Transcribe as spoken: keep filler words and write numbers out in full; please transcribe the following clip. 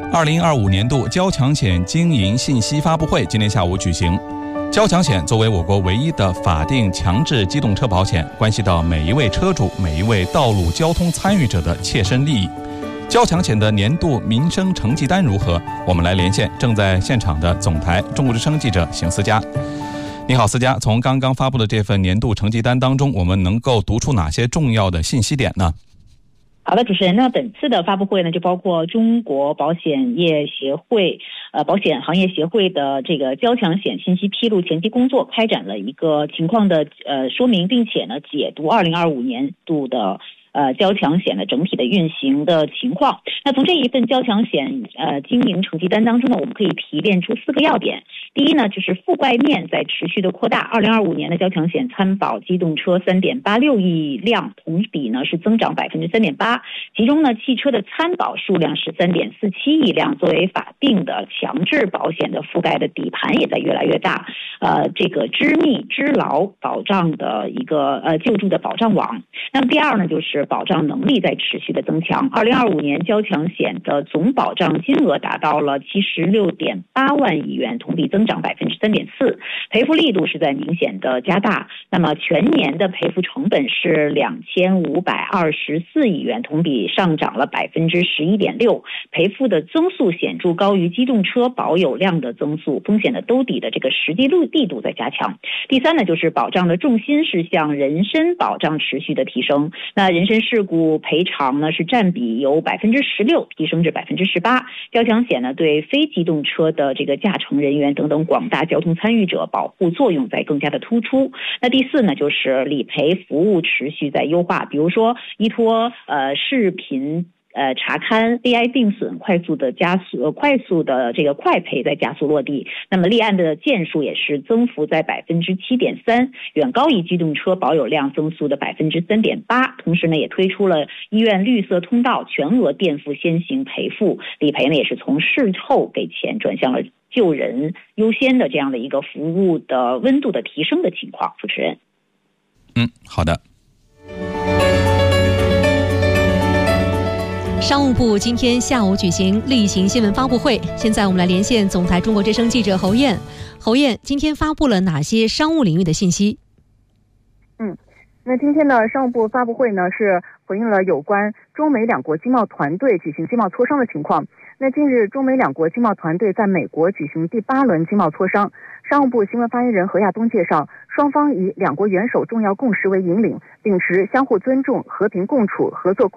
二零二五年度交强险经营信息发布会今天下午举行。交强险作为我国唯一的法定强制机动车保险，关系到每一位车主、每一位道路交通参与者的切身利益。交强险的年度民生成绩单如何？我们来连线正在现场的总台中国之声记者邢思佳。你好，思佳，从刚刚发布的这份年度成绩单当中，我们能够读出哪些重要的信息点呢？ 好的，主持人，那本次的发布会呢，就包括中国保险业协会、呃保险行业协会的这个交强险信息披露前期工作开展了一个情况的呃说明，并且呢解读二零二五年度的呃交强险的整体的运行的情况。那从这一份交强险呃经营成绩单当中呢，我们可以提炼出四个要点。第一呢，就是覆盖面在持续的扩大。二零二五年的交强险参保机动车三点八六亿辆，同比呢是增长百分之三点八。其中呢，汽车的参保数量是三点四七亿辆，作为法定的强制保险的覆盖的底盘也在越来越大。呃，这个知密知牢保障的一个呃救助的保障网。那么第二呢，就是保障能力在持续的增强。二零二五年交强险的总保障金额达到了七十六点八万亿元，同比增长百分之三点四，赔付力度是在明显的加大。那么全年的赔付成本是两千五百二十四亿元，同比上涨了百分之十一点六，赔付的增速显著高于机动车保有量的增速，风险的兜底的这个实际力度在加强。第三呢，就是保障的重心是向人身保障持续的提升。那人身事故赔偿呢是占比由百分之十六提升至百分之十八。交强险呢对非机动车的这个驾乘人员等等广大交通参与者保护作用在更加的突出。那第四呢，就是理赔服务持续在优化，比如说依托呃视频呃，查勘 A I 定损快速的加速，呃，快速的这个快赔在加速落地。那么立案的件数也是增幅在百分之七点三，远高于机动车保有量增速的百分之三点八。同时呢，也推出了医院绿色通道，全额垫付先行赔付，理赔呢也是从事后给钱转向了救人优先的这样的一个服务的温度的提升的情况。主持人， 嗯，好的。 商务部今天下午举行例行新闻发布会，现在我们来连线总台中国之声记者侯燕。侯燕，今天发布了哪些商务领域的信息？ 嗯，那今天的商务部发布会呢，是回应了有关中美两国经贸团队举行经贸磋商的情况。那近日，中美两国经贸团队在美国举行第八轮经贸磋商。商务部新闻发言人何亚东介绍，双方以两国元首重要共识为引领，秉持相互尊重、和平共处、合作